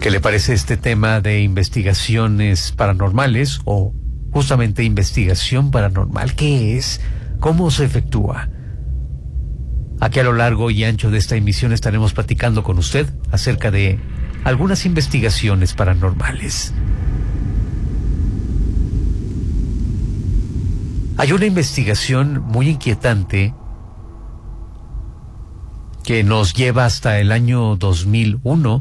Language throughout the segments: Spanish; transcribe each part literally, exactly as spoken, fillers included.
¿Qué le parece este tema de investigaciones paranormales o justamente investigación paranormal? ¿Qué es? ¿Cómo se efectúa? Aquí a lo largo y ancho de esta emisión estaremos platicando con usted acerca de algunas investigaciones paranormales. Hay una investigación muy inquietante que nos lleva hasta el año dos mil uno,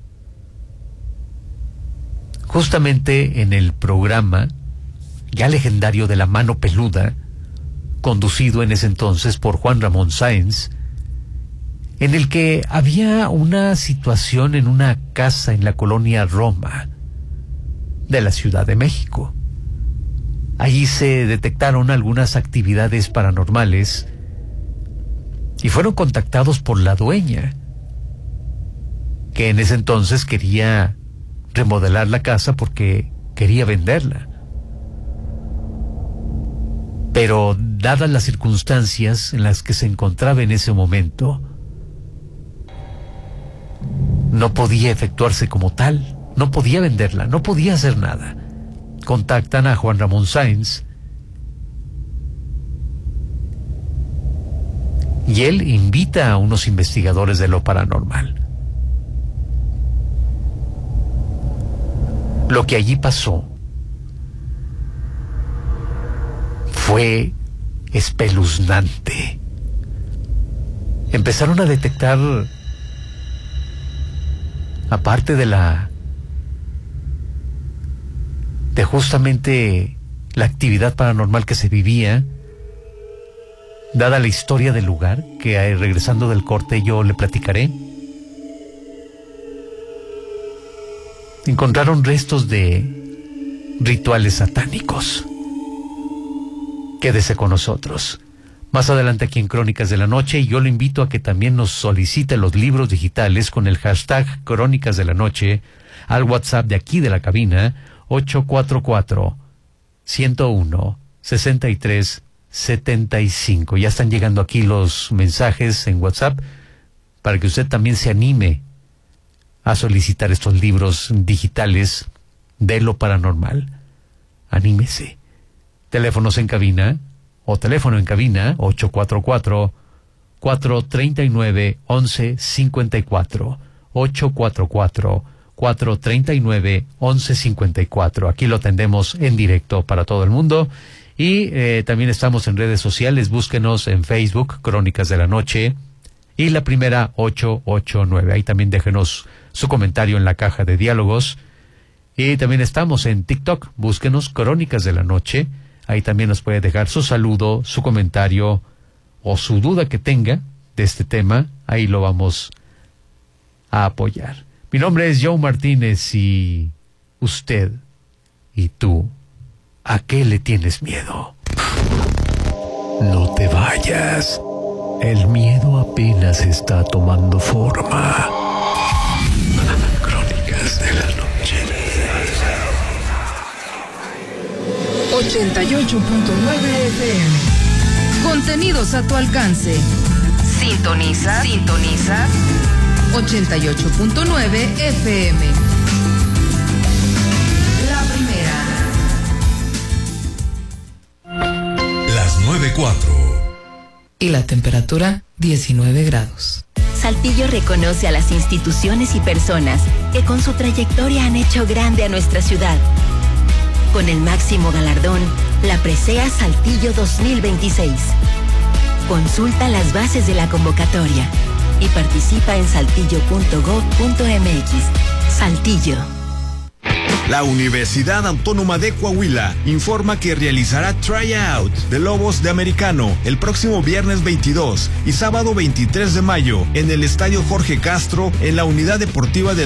justamente en el programa ya legendario de La Mano Peluda, conducido en ese entonces por Juan Ramón Sáenz, en el que había una situación en una casa en la colonia Roma de la Ciudad de México. Allí se detectaron algunas actividades paranormales y fueron contactados por la dueña, que en ese entonces quería remodelar la casa porque quería venderla. Pero dadas las circunstancias en las que se encontraba en ese momento, no podía efectuarse como tal, no podía venderla, no podía hacer nada. Contactan a Juan Ramón Sáenz y él invita a unos investigadores de lo paranormal. Lo que allí pasó fue espeluznante. Empezaron a detectar, aparte de la de justamente la actividad paranormal que se vivía, dada la historia del lugar, que eh, regresando del corte yo le platicaré, encontraron restos de rituales satánicos. Quédese con nosotros. Más adelante aquí en Crónicas de la Noche, y yo lo invito a que también nos solicite los libros digitales con el hashtag Crónicas de la Noche al WhatsApp de aquí de la cabina, ocho cuatro cuatro, uno cero uno, seis tres siete cinco. Ya están llegando aquí los mensajes en WhatsApp para que usted también se anime a solicitar estos libros digitales de lo paranormal. Anímese. Teléfonos en cabina o teléfono en cabina ocho cuatro cuatro, cuatro tres nueve, once cincuenta y cuatro, ocho cuatro cuatro, cuatro tres nueve, once cincuenta y cuatro. Aquí lo atendemos en directo para todo el mundo y eh, también estamos en redes sociales. Búsquenos en Facebook, Crónicas de la Noche, y la primera ocho ocho nueve. Ahí también déjenos su comentario en la caja de diálogos. Y también estamos en TikTok, búsquenos Crónicas de la Noche. Ahí también nos puede dejar su saludo, su comentario o su duda que tenga de este tema. Ahí lo vamos a apoyar. Mi nombre es Joe Martínez y usted y tú, ¿a qué le tienes miedo? No te vayas. El miedo apenas está tomando forma. Crónicas de la Noche. ochenta y ocho punto nueve F M. Contenidos a tu alcance. Sintoniza, sintoniza ochenta y ocho punto nueve F M. La primera. Las nueve cuatro. Y la temperatura diecinueve grados. Saltillo reconoce a las instituciones y personas que con su trayectoria han hecho grande a nuestra ciudad. Con el máximo galardón, la Presea Saltillo dos mil veintiséis. Consulta las bases de la convocatoria y participa en saltillo punto gob punto m x. Saltillo. La Universidad Autónoma de Coahuila informa que realizará tryout de Lobos de Americano el próximo viernes veintidós y sábado veintitrés de mayo en el Estadio Jorge Castro en la Unidad Deportiva de